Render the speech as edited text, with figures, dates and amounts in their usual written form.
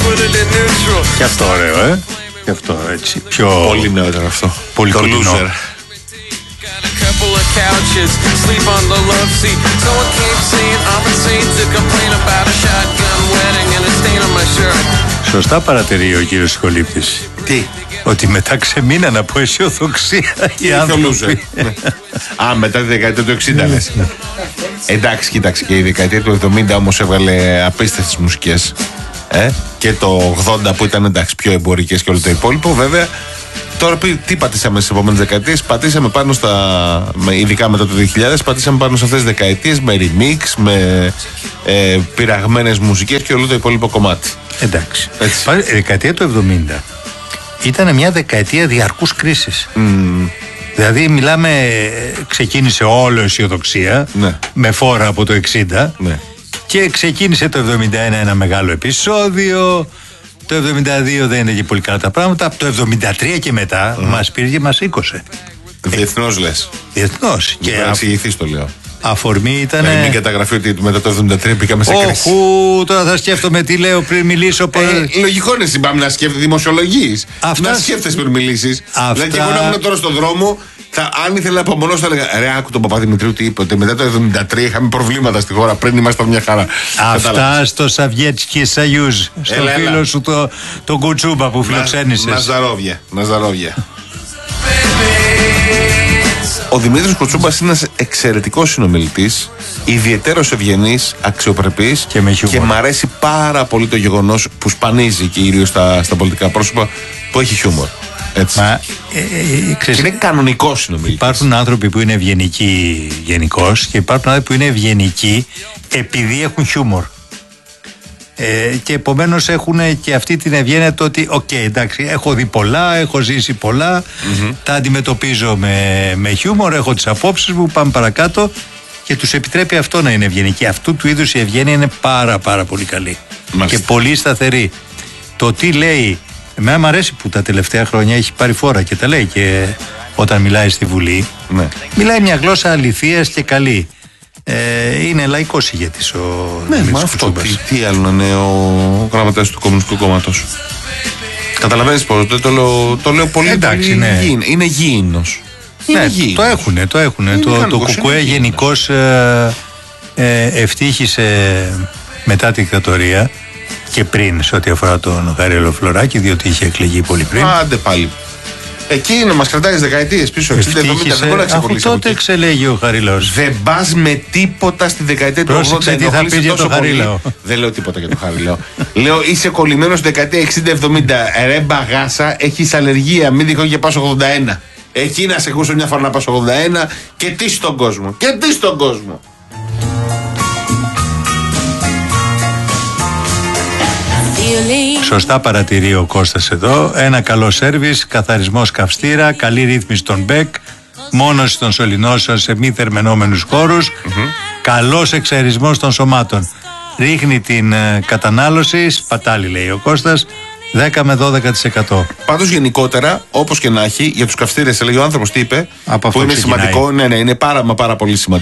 Και αυτό ωραίο, Και αυτό έτσι. Πιο... Πολύ νεότερο αυτό. Πολύ το κοντινό. Loser. Παρατηρεί ο κύριος Σχολήπτης. Τι? Ότι μετά ξεμείναν από αισιοδοξία οι άνθρωποι. Α, μετά τη δεκαετία του 60 λες. Εντάξει, κοίταξε, και η δεκαετία του 70 όμως έβγαλε απίστευτες μουσικές. Και το 80 που ήταν εντάξει πιο εμπορικές και όλο το υπόλοιπο. Βέβαια, τώρα τι πατήσαμε στις επόμενες δεκαετίες? Πατήσαμε πάνω ειδικά μετά το 2000, πατήσαμε πάνω σε αυτές τις δεκαετίες με remix, με πειραγμένες μουσικές και όλο το υπόλοιπο κομμάτι. Εντάξει. Η δεκαετία του 70 ήταν μια δεκαετία διαρκούς κρίσης. Δηλαδή ξεκίνησε όλο η αισιοδοξία, με φόρα από το 60, και ξεκίνησε το 71 ένα μεγάλο επεισόδιο. Το 72 δεν είναι και πολύ καλά τα πράγματα. Από το 73 και μετά μας πήρε και μας σήκωσε. Διεθνώς λες? Διεθνώς. Και να εξηγηθείς το λέω. Αφορμή ήταν. Μην καταγραφεί ότι μετά το 73 πήγαμε σε κρίση. Τώρα θα σκέφτομαι τι λέω πριν μιλήσω. Λογικό είναι συμπάμε να σκέφτεσαι, δημοσιολογείς. Να σκέφτεσαι πριν μιλήσεις. Δηλαδή, και εγώ να ήμουν τώρα στον δρόμο, αν ήθελα να απομονώσω, θα έλεγα ρε, άκου τον Παπαδημητρίου τι είπε. Ότι μετά το 73 είχαμε προβλήματα στη χώρα. Πριν ήμασταν μια χαρά. Αυτά στο Σαβιέτσκι Σαγιούζ. Στο φίλο σου τον Κουτσούμπα που φιλοξένησε. Ναζαρόβια. Ο Δημήτρης Κουτσούμπας είναι ένας εξαιρετικός συνομιλητής, ιδιαιτέρως ευγενής, αξιοπρεπής και μ' αρέσει πάρα πολύ το γεγονός που σπανίζει κυρίως στα πολιτικά πρόσωπα που έχει χιούμορ. Έτσι. Και είναι κανονικός συνομιλητής. Υπάρχουν άνθρωποι που είναι ευγενικοί γενικώς και υπάρχουν άνθρωποι που είναι ευγενικοί επειδή έχουν χιούμορ. Και επομένως έχουν και αυτή την ευγένεια το ότι εντάξει, έχω δει πολλά, έχω ζήσει πολλά, τα αντιμετωπίζω με χιούμορ, έχω τις απόψεις μου, πάμε παρακάτω, και τους επιτρέπει αυτό να είναι ευγενικοί. Αυτού του είδους η ευγένεια είναι πάρα πολύ καλή. Μάλιστα. Και πολύ σταθερή. Το τι λέει, εμένα μου αρέσει που τα τελευταία χρόνια έχει πάρει φόρα και τα λέει και όταν μιλάει στη Βουλή, μιλάει μια γλώσσα αληθείας και καλή. Είναι λαϊκός ηγέτης ο Δημήτρης Κουτσούμπας. Τι άλλο να είναι ο γραμματέας του Κομμουνιστικού Κόμματος? Καταλαβαίνεις πως το λέω πολύ. Εντάξει, είναι γήινος. Το έχουνε. Το ΚΚΕ γενικώς ευτύχησε μετά τη δικτατορία και πριν σε ό,τι αφορά τον Χαρίλαο Φλωράκη, διότι είχε εκλεγεί πολύ πριν. Άντε πάλι. Εκεί είναι, μας κρατάει τις δεκαετίες πίσω, 60-70, δεν μπορεί να ξεκολλήσει. Αφού τότε εξελέγει ο Χαρίλαος. Δεν πας με τίποτα στη δεκαετία του 80. Πρόσεξε τι θα πεις για τον Χαρίλαο. Δεν λέω τίποτα για τον Χαρίλαο. Λέω είσαι κολλημένος στη δεκαετία 60-70. Ρε μπαγάσα, έχεις αλλεργία, μην τυχόν και πας 81. Εκεί να σε ακούσω μια φορά να πας 81 και τι στον κόσμο. Σωστά παρατηρεί ο Κώστας εδώ. Ένα καλό σέρβις, καθαρισμός καυστήρα, καλή ρύθμιση των μπέκ, μόνωση των σωληνώσεων σε μη θερμαινόμενους χώρους, καλός εξαερισμός των σωμάτων. Ρίχνει την κατανάλωση, σπατάλη λέει ο Κώστας, 10 με 12%. Πάντως γενικότερα, όπως και να έχει, για τους καυστήρες, έλεγε ο άνθρωπος τι είπε, που είναι σημαντικό, είναι πάρα πολύ σημαντικό.